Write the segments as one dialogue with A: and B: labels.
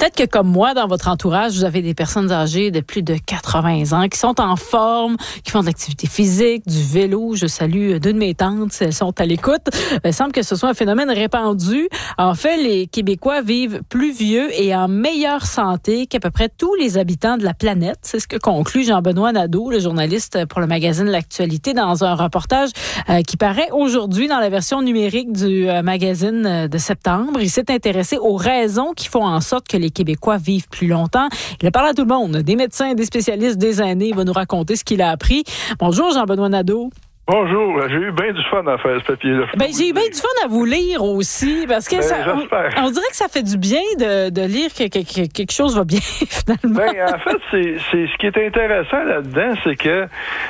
A: Peut-être que comme moi, dans votre entourage, vous avez des personnes âgées de plus de 80 ans qui sont en forme, qui font de l'activité physique, du vélo. Je salue deux de mes tantes, elles sont à l'écoute. Il semble que ce soit un phénomène répandu. En fait, les Québécois vivent plus vieux et en meilleure santé qu'à peu près tous les habitants de la planète. C'est ce que conclut Jean-Benoît Nadeau, le journaliste pour le magazine L'Actualité, dans un reportage qui paraît aujourd'hui dans la version numérique du magazine de septembre. Il s'est intéressé aux raisons qui font en sorte que les Québécois vivent plus longtemps. Il a parlé à tout le monde, des médecins, des spécialistes, des aînés. Il va nous raconter ce qu'il a appris. Bonjour Jean-Benoît Nadeau.
B: Bonjour, j'ai eu bien du fun à faire ce papier-là.
A: J'ai eu bien du fun à vous lire aussi, parce que on dirait que ça fait du bien de lire que quelque chose va bien, finalement.
B: En fait, c'est ce qui est intéressant là-dedans, c'est que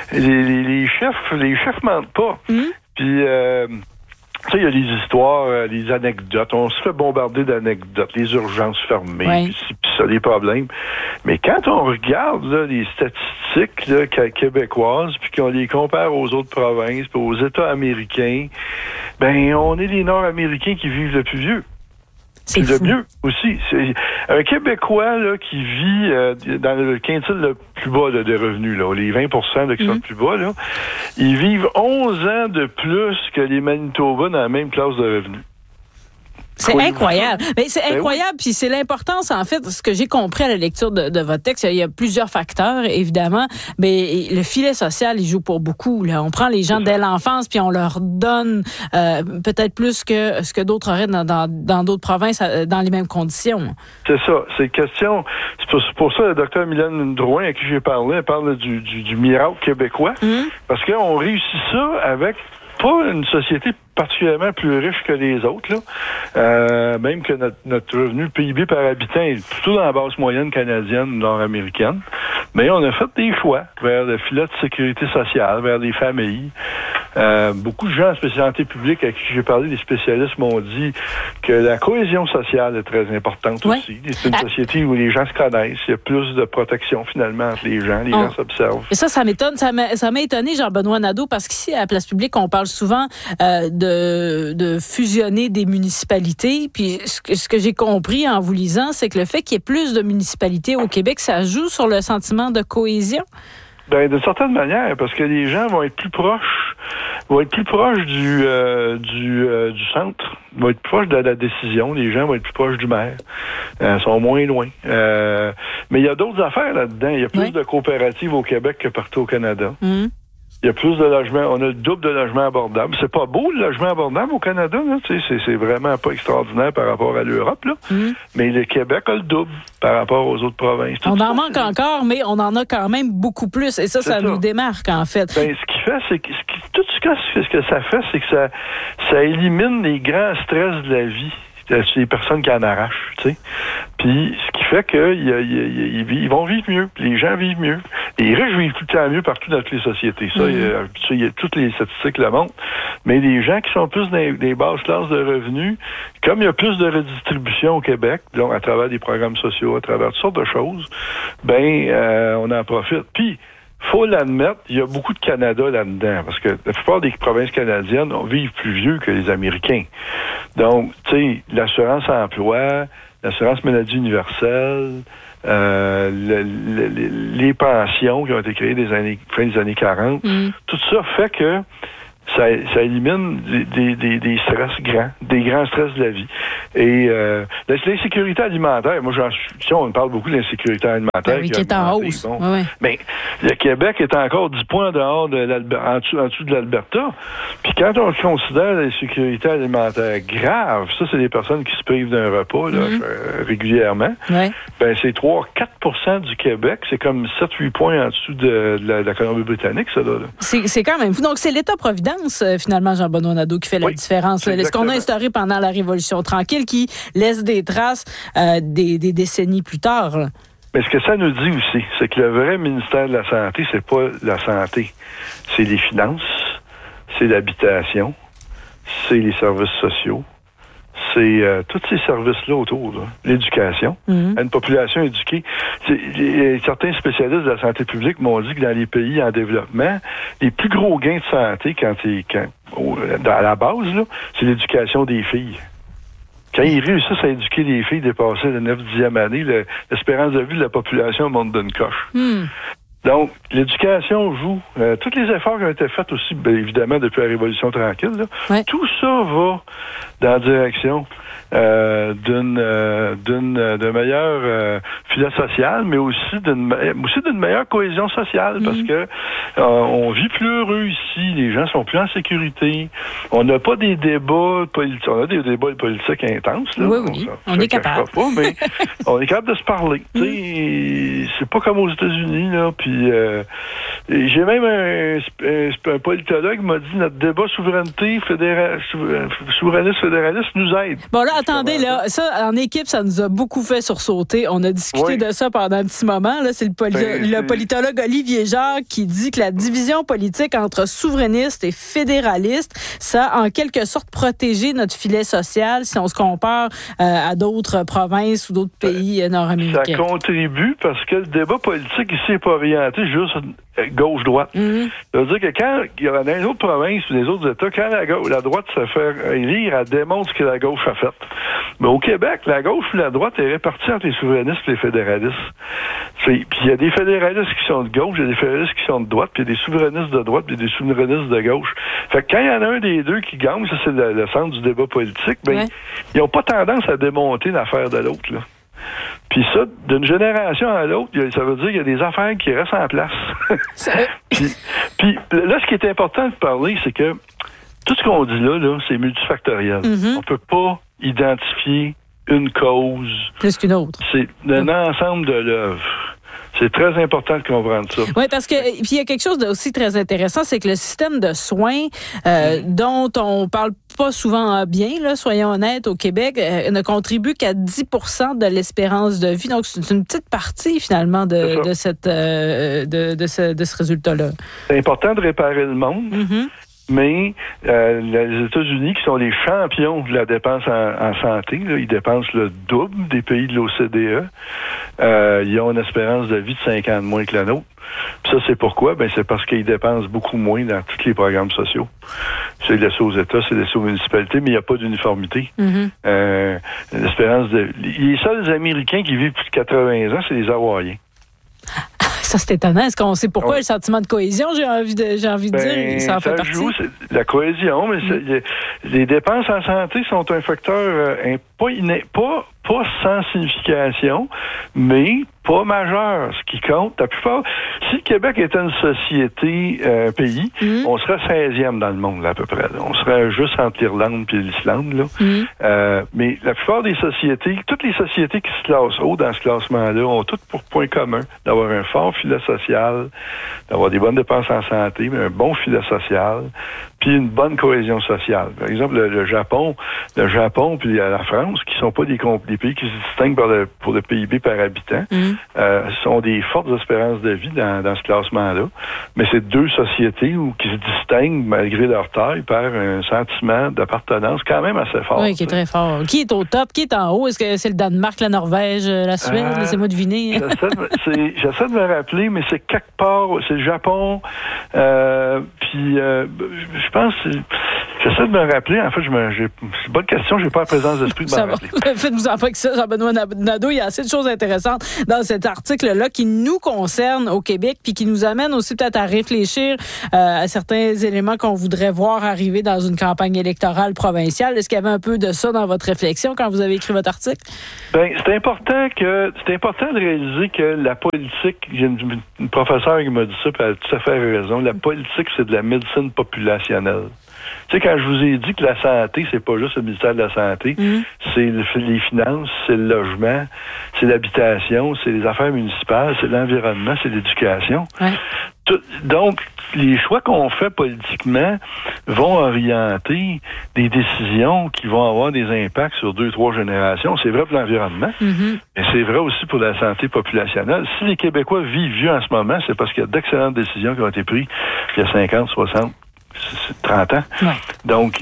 B: les chefs mentent pas. Puis, tu sais, il y a des histoires, des anecdotes. On se fait bombarder d'anecdotes, les urgences fermées, puis ça, des problèmes. Mais quand on regarde là, les statistiques là, québécoises, puis qu'on les compare aux autres provinces, puis aux États américains, ben on est les Nord-Américains qui vivent le plus vieux. C'est le mieux aussi. C'est un Québécois là, qui vit dans le quintile le plus bas là, des revenus, là, les 20% là, qui sont le plus bas, là, ils vivent 11 ans de plus que les Manitoba dans la même classe de revenus.
A: C'est incroyable. Mais c'est incroyable, puis c'est l'importance, en fait, ce que j'ai compris à la lecture de votre texte. Il y a plusieurs facteurs, évidemment, mais le filet social, il joue pour beaucoup. Là. On prend les gens dès l'enfance, puis on leur donne peut-être plus que ce que d'autres auraient dans d'autres provinces dans les mêmes conditions.
B: C'est ça. C'est question. C'est pour ça, le docteur Mylène Drouin, à qui j'ai parlé, elle parle du miracle québécois, parce qu'on réussit ça avec pas une société particulièrement plus riche que les autres, là. Même que notre revenu PIB par habitant est plutôt dans la base moyenne canadienne, nord-américaine. Mais on a fait des choix vers le filet de sécurité sociale, vers les familles. Beaucoup de gens en spécialité publique à qui j'ai parlé, des spécialistes m'ont dit que la cohésion sociale est très importante aussi. C'est une société où les gens se connaissent, il y a plus de protection finalement entre les gens s'observent.
A: Et ça m'étonne, ça m'a étonné, Jean-Benoît Nadeau, parce qu'ici, à la place publique, on parle souvent de fusionner des municipalités. Puis ce que j'ai compris en vous lisant, c'est que le fait qu'il y ait plus de municipalités au Québec, ça joue sur le sentiment de cohésion?
B: Ben, d'une certaine manière, parce que les gens vont être plus proches du centre, vont être plus proches de la décision, les gens vont être plus proches du maire, sont moins loin. Mais il y a d'autres affaires là-dedans. Il y a plus de coopératives au Québec que partout au Canada. Il y a plus de logements. On a le double de logements abordables. C'est pas beau, le logement abordable au Canada, là. C'est vraiment pas extraordinaire par rapport à l'Europe, là. Mais le Québec a le double par rapport aux autres provinces.
A: On en manque encore, mais on en a quand même beaucoup plus. Et ça nous démarque, en fait.
B: Ben, ce qu'il fait, c'est que tout ce que ça fait, c'est que ça élimine les grands stress de la vie. C'est les personnes qui en arrachent, tu sais. Puis, ce qui fait qu'ils vont vivre mieux. Les gens vivent mieux. Les riches vivent tout le temps mieux partout dans toutes les sociétés. Ça, toutes les statistiques le montrent. Mais les gens qui sont plus dans des basses classes de revenus, comme il y a plus de redistribution au Québec, donc à travers des programmes sociaux, à travers toutes sortes de choses, on en profite. Puis, faut l'admettre, il y a beaucoup de Canada là-dedans, parce que la plupart des provinces canadiennes vivent plus vieux que les Américains. Donc, tu sais, l'assurance emploi, l'assurance maladie universelle, les pensions qui ont été créées fin des années 40, tout ça fait que ça élimine des stress des grands stress de la vie. Et l'insécurité alimentaire, moi, on parle beaucoup de l'insécurité alimentaire.
A: Qui est en hausse.
B: Mais le Québec est encore 10 points en dehors en dessous de l'Alberta. Puis quand on considère l'insécurité alimentaire grave, ça, c'est des personnes qui se privent d'un repas régulièrement. Ben, c'est 3-4% du Québec. C'est comme 7-8 points en dessous de la Colombie-Britannique, ça, là. C'est
A: quand même fou. Donc, c'est l'État-providence, finalement, Jean-Benoît Nadeau, qui fait la différence. Ce qu'on a instauré pendant la Révolution tranquille, qui laisse des traces des décennies plus tard. Là.
B: Mais ce que ça nous dit aussi, c'est que le vrai ministère de la Santé, c'est pas la santé. C'est les finances, c'est l'habitation, c'est les services sociaux, c'est tous ces services-là autour, là. L'éducation. Une population éduquée. Certains spécialistes de la santé publique m'ont dit que dans les pays en développement, les plus gros gains de santé à la base, là, c'est l'éducation des filles. Quand ils réussissent à éduquer les filles dépassées la 9-10e année, l'espérance de vie de la population monte d'une coche. Donc, l'éducation joue. Tous les efforts qui ont été faits aussi, bien évidemment, depuis la Révolution tranquille, là, tout ça va dans la direction d'une meilleure filet sociale, mais aussi d'une meilleure cohésion sociale, parce que on vit plus heureux ici, les gens sont plus en sécurité, on n'a pas des débats politiques, on a des débats politiques intenses, là,
A: oui, on est capable.
B: Pas, mais on est capable de se parler. C'est pas comme aux États-Unis, là, puis j'ai même un politologue qui m'a dit notre débat souverainiste-fédéraliste nous aide.
A: Bon, là, attendez, là, ça, en équipe, ça nous a beaucoup fait sursauter. On a discuté de ça pendant un petit moment. Là, c'est le politologue Olivier Jacques qui dit que la division politique entre souverainistes et fédéralistes, ça a en quelque sorte protégé notre filet social si on se compare à d'autres provinces ou d'autres pays nord-américains.
B: Ça contribue parce que le débat politique ici n'est pas orienté juste gauche-droite. Ça veut dire que quand il y a dans les autres provinces ou les autres États, quand la droite se fait élire, elle démontre ce que la gauche a fait. Mais au Québec, la gauche et la droite est répartie entre les souverainistes et les fédéralistes. Puis il y a des fédéralistes qui sont de gauche, il y a des fédéralistes qui sont de droite, puis il y a des souverainistes de droite, puis il y a des souverainistes de gauche. Fait que quand il y en a un des deux qui gagne, ça c'est le centre du débat politique, ben ils n'ont pas tendance à démonter l'affaire de l'autre, là. Puis ça, d'une génération à l'autre, ça veut dire qu'il y a des affaires qui restent en place. puis là, ce qui est important de parler, c'est que tout ce qu'on dit là, c'est multifactoriel. On peut pas identifier une cause
A: plus qu'une autre. C'est
B: un ensemble de l'œuvre. C'est très important de comprendre ça.
A: Oui, parce que puis il y a quelque chose d'aussi très intéressant, c'est que le système de soins dont on parle pas souvent bien, là, soyons honnêtes, au Québec, ne contribue qu'à 10% de l'espérance de vie. Donc, c'est une petite partie, finalement, de ce résultat-là.
B: C'est important de réparer le monde. Mais les États-Unis, qui sont les champions de la dépense en santé, là, ils dépensent le double des pays de l'OCDE. Ils ont une espérance de vie de 5 ans de moins que la nôtre. Puis ça, c'est pourquoi? Ben, c'est parce qu'ils dépensent beaucoup moins dans tous les programmes sociaux. C'est laissé aux États, c'est laissé aux municipalités, mais il n'y a pas d'uniformité. L'espérance de... Les seuls Américains qui vivent plus de 80 ans, c'est les Hawaïens.
A: Ça, c'est étonnant. Est-ce qu'on sait pourquoi le sentiment de cohésion, j'ai envie de dire, ça en fait partie?
B: Joue, c'est la cohésion, mais les dépenses en santé sont un facteur pas sans signification, mais pas majeur. Ce qui compte, la plupart... Si le Québec était une société, pays, on serait 16e dans le monde, là, à peu près. Là. On serait juste entre l'Irlande et l'Islande, là. Mais la plupart des sociétés, toutes les sociétés qui se classent haut dans ce classement-là, ont toutes pour point commun d'avoir un fort filet social, d'avoir des bonnes dépenses en santé, mais un bon filet social, puis une bonne cohésion sociale. Par exemple, le Japon puis la France, qui sont pas des pays qui se distinguent pour le PIB par habitant, sont des fortes espérances de vie dans ce classement-là. Mais c'est deux sociétés qui se distinguent, malgré leur taille, par un sentiment d'appartenance quand même assez fort.
A: Oui, qui est très fort. Qui est au top? Qui est en haut? Est-ce que c'est le Danemark, la Norvège, la Suède? Laissez-moi deviner.
B: J'essaie de me rappeler, mais c'est quelque part, c'est le Japon. Puis, je pense... J'essaie de me rappeler. En fait, c'est une bonne question. Je n'ai pas la présence d'esprit de me rappeler.
A: Faites-vous en pas que ça, Jean-Benoît Nadeau. Il y a assez de choses intéressantes dans cet article-là qui nous concerne au Québec puis qui nous amène aussi peut-être à réfléchir à certains éléments qu'on voudrait voir arriver dans une campagne électorale provinciale. Est-ce qu'il y avait un peu de ça dans votre réflexion quand vous avez écrit votre article?
B: Bien, c'est important de réaliser que la politique, j'ai une professeure qui m'a dit ça, puis elle a tout à fait raison, la politique, c'est de la médecine populationnelle. Tu sais, quand je vous ai dit que la santé, c'est pas juste le ministère de la Santé, c'est les finances, c'est le logement, c'est l'habitation, c'est les affaires municipales, c'est l'environnement, c'est l'éducation.
A: Ouais.
B: Donc, les choix qu'on fait politiquement vont orienter des décisions qui vont avoir des impacts sur 2-3 générations. C'est vrai pour l'environnement, mais c'est vrai aussi pour la santé populationnelle. Si les Québécois vivent vieux en ce moment, c'est parce qu'il y a d'excellentes décisions qui ont été prises il y a 50, 60, 30 ans. Ouais. Donc,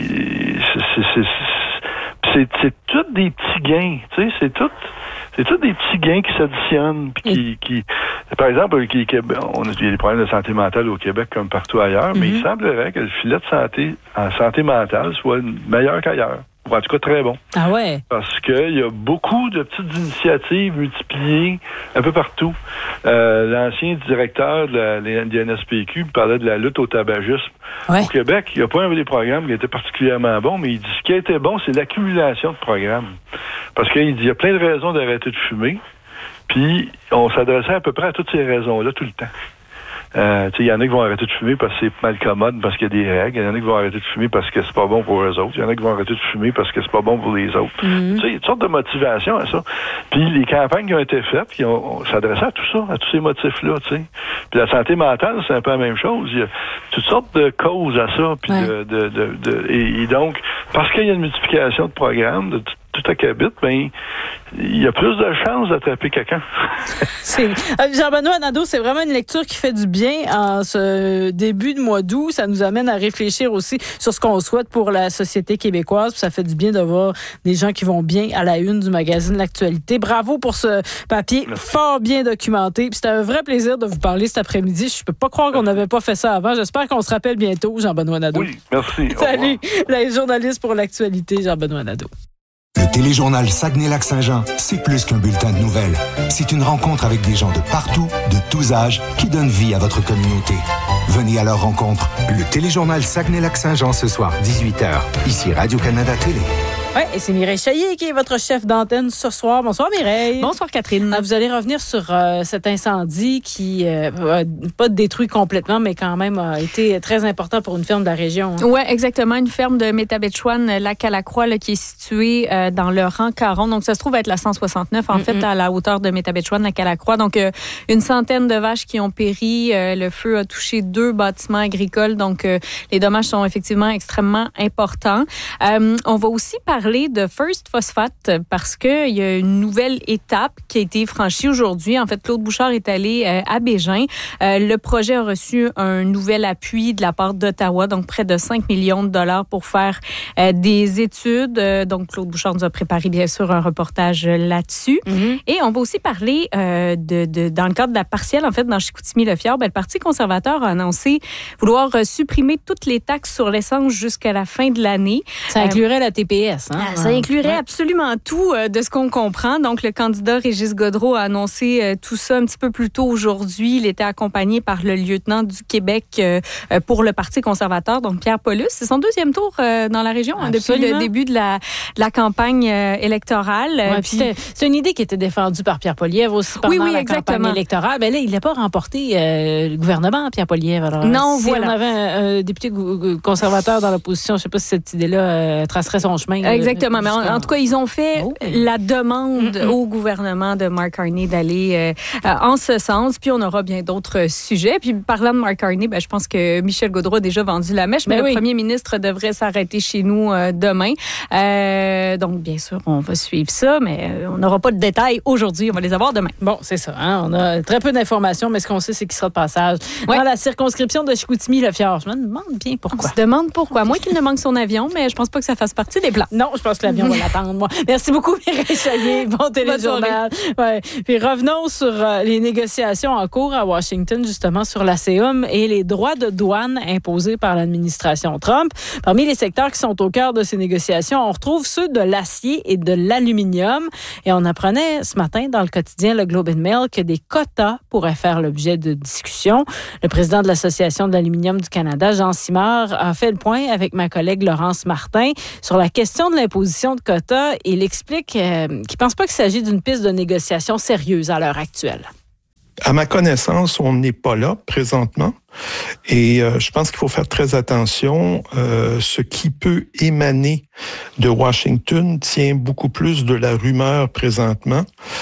B: c'est tous des petits gains. Tu sais, c'est tous des petits gains qui s'additionnent. Puis par exemple, il y a des problèmes de santé mentale au Québec comme partout ailleurs, mais il semblerait que le filet de santé en santé mentale soit meilleur qu'ailleurs. ou en tout cas très bon.
A: Ah ouais?
B: Parce qu'il y a beaucoup de petites initiatives multipliées un peu partout. L'ancien directeur de la NSPQ parlait de la lutte au tabagisme. Ouais. Au Québec, il n'y a pas un des programmes qui était particulièrement bon, mais il dit ce qui a été bon, c'est l'accumulation de programmes. Parce qu'il dit il y a plein de raisons d'arrêter de fumer, puis on s'adressait à peu près à toutes ces raisons-là tout le temps. Il y en a qui vont arrêter de fumer parce que c'est mal commode, parce qu'il y a des règles. Il y en a qui vont arrêter de fumer parce que c'est pas bon pour eux autres. Il y en a qui vont arrêter de fumer parce que c'est pas bon pour les autres. Il y a toutes sortes de motivations à ça. Puis les campagnes qui ont été faites, on s'adressait à tout ça, à tous ces motifs-là. T'sais. Puis la santé mentale, c'est un peu la même chose. Il y a toutes sortes de causes à ça. Puis et donc, parce qu'il y a une multiplication de programmes, de tout à cabit, ben il y a plus de chances d'attraper quelqu'un.
A: Jean-Benoît Nadeau, c'est vraiment une lecture qui fait du bien en ce début de mois d'août. Ça nous amène à réfléchir aussi sur ce qu'on souhaite pour la société québécoise. Puis ça fait du bien de voir des gens qui vont bien à la une du magazine L'Actualité. Bravo pour ce papier fort bien documenté. Puis c'était un vrai plaisir de vous parler cet après-midi. Je peux pas croire qu'on n'avait pas fait ça avant. J'espère qu'on se rappelle bientôt, Jean-Benoît Nadeau.
B: Oui, merci.
A: Salut, la journaliste pour L'Actualité, Jean-Benoît Nadeau.
C: Le téléjournal Saguenay-Lac-Saint-Jean, c'est plus qu'un bulletin de nouvelles. C'est une rencontre avec des gens de partout, de tous âges, qui donnent vie à votre communauté. Venez à leur rencontre. Le téléjournal Saguenay-Lac-Saint-Jean ce soir, 18h. Ici Radio-Canada Télé.
A: Oui, et c'est Mireille Chaillet qui est votre chef d'antenne ce soir. Bonsoir Mireille.
D: Bonsoir Catherine.
A: Vous allez revenir sur cet incendie qui pas détruit complètement, mais quand même a été très important pour une ferme de la région.
D: Oui, exactement. Une ferme de Métabetchouan, Lac-à-la-Croix, qui est située dans le rang Caron. Donc, ça se trouve être la 169, en fait, à la hauteur de Métabetchouan, Lac-à-la-Croix. Donc, une centaine de vaches qui ont péri. Le feu a touché 2 bâtiments agricoles. Donc, les dommages sont effectivement extrêmement importants. On va aussi parler de First Phosphate parce qu'il y a une nouvelle étape qui a été franchie aujourd'hui. En fait, Claude Bouchard est allé à Bégin. Le projet a reçu un nouvel appui de la part d'Ottawa, donc près de 5 millions de dollars pour faire des études. Donc, Claude Bouchard nous a préparé, bien sûr, un reportage là-dessus. Et on va aussi parler dans le cadre de la partielle, en fait, dans Chicoutimi-Le-Fjord, le Parti conservateur a annoncé vouloir supprimer toutes les taxes sur l'essence jusqu'à la fin de l'année.
A: Ça inclurait la TPS, hein?
D: Ça inclurait absolument tout de ce qu'on comprend. Donc, le candidat Régis Gaudreault a annoncé tout ça un petit peu plus tôt aujourd'hui. Il était accompagné par le lieutenant du Québec pour le Parti conservateur, donc Pierre Paulus. C'est son 2e tour dans la région depuis le début de la campagne électorale.
A: Puis c'est une idée qui était défendue par Pierre Poilievre aussi pendant la campagne électorale. Mais là, il n'a pas remporté le gouvernement, Pierre Poilievre. Alors,
D: non,
A: si on avait un député conservateur dans l'opposition, je ne sais pas si cette idée-là tracerait son chemin.
D: Exactement. Mais en tout cas, ils ont fait la demande au gouvernement de Mark Carney d'aller en ce sens. Puis on aura bien d'autres sujets. Puis parlant de Mark Carney, je pense que Michel Gaudreault a déjà vendu la mèche, mais le premier ministre devrait s'arrêter chez nous demain. Donc, bien sûr, on va suivre ça, mais on n'aura pas de détails aujourd'hui. On va les avoir demain.
A: Bon, c'est ça. Hein? On a très peu d'informations, mais ce qu'on sait, c'est qu'il sera de passage dans la circonscription de Chicoutimi-Le-Fjord. Je me demande bien pourquoi.
D: On se demande pourquoi. Moins qu'il ne manque son avion, mais je pense pas que ça fasse partie des plans.
A: Non, je pense que l'avion va l'attendre, moi. Merci beaucoup, Mireille Chaillet. Bon téléjournal. Puis revenons sur les négociations en cours à Washington, justement, sur la CEUM et les droits de douane imposés par l'administration Trump. Parmi les secteurs qui sont au cœur de ces négociations, on retrouve ceux de l'acier et de l'aluminium. Et on apprenait ce matin dans le quotidien Le Globe and Mail que des quotas pourraient faire l'objet de discussions. Le président de l'Association de l'aluminium du Canada, Jean Simard, a fait le point avec ma collègue Laurence Martin sur la question de l'imposition de quotas. Il explique qu'il ne pense pas qu'il s'agit d'une piste de négociation sérieuse à l'heure actuelle.
E: À ma connaissance, on n'est pas là présentement. Et je pense qu'il faut faire très attention. Ce qui peut émaner de Washington tient beaucoup plus de la rumeur présentement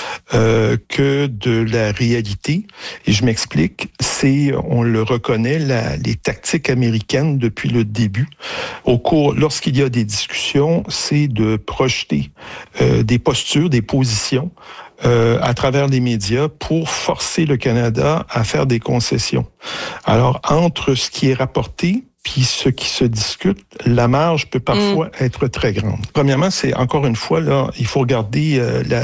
E: que de la réalité. Et je m'explique, on le reconnaît, les tactiques américaines depuis le début. Lorsqu'il y a des discussions, c'est de projeter des postures, des positions à travers les médias pour forcer le Canada à faire des concessions. Alors, entre ce qui est rapporté puis ce qui se discute, la marge peut parfois être très grande. Premièrement, c'est encore une fois, là, il faut regarder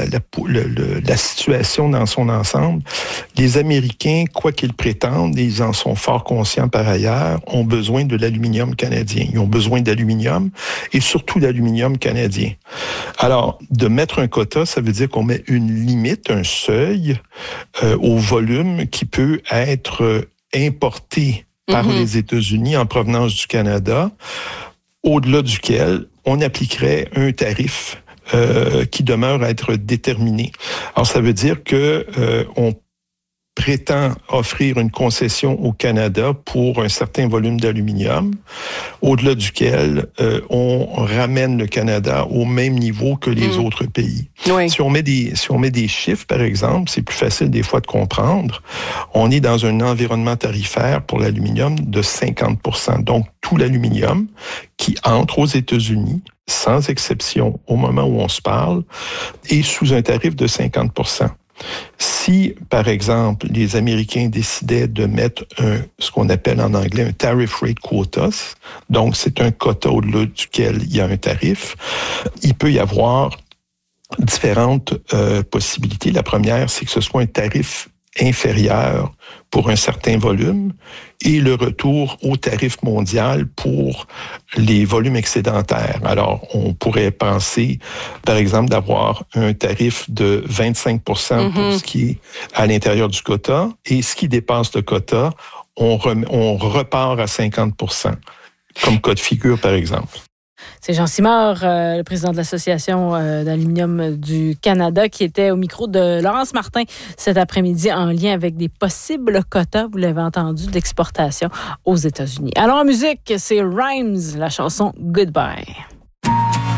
E: la situation dans son ensemble. Les Américains, quoi qu'ils prétendent, et ils en sont fort conscients par ailleurs, ont besoin de l'aluminium canadien. Ils ont besoin d'aluminium et surtout d'aluminium canadien. Alors, de mettre un quota, ça veut dire qu'on met une limite, un seuil au volume qui peut être importé par les États-Unis en provenance du Canada, au-delà duquel on appliquerait un tarif qui demeure à être déterminé. Alors, ça veut dire que on prétend offrir une concession au Canada pour un certain volume d'aluminium, au-delà duquel on ramène le Canada au même niveau que les autres pays.
F: Oui.
E: Si on met des chiffres, par exemple, c'est plus facile des fois de comprendre. On est dans un environnement tarifaire pour l'aluminium de 50%. Donc, tout l'aluminium qui entre aux États-Unis, sans exception, au moment où on se parle, est sous un tarif de 50%. Si, par exemple, les Américains décidaient de mettre ce qu'on appelle en anglais un tariff rate quotas, donc c'est un quota au-delà duquel il y a un tarif, il peut y avoir différentes possibilités. La première, c'est que ce soit un tarif inférieur pour un certain volume et le retour au tarif mondial pour les volumes excédentaires. Alors, on pourrait penser, par exemple, d'avoir un tarif de 25% pour ce qui est à l'intérieur du quota et ce qui dépasse le quota, on repart à 50%, comme cas de figure, par exemple.
A: C'est Jean Simard, le président de l'Association d'aluminium du Canada, qui était au micro de Laurence Martin cet après-midi en lien avec des possibles quotas, vous l'avez entendu, d'exportation aux États-Unis. Alors en musique, c'est Rhymes, la chanson Goodbye.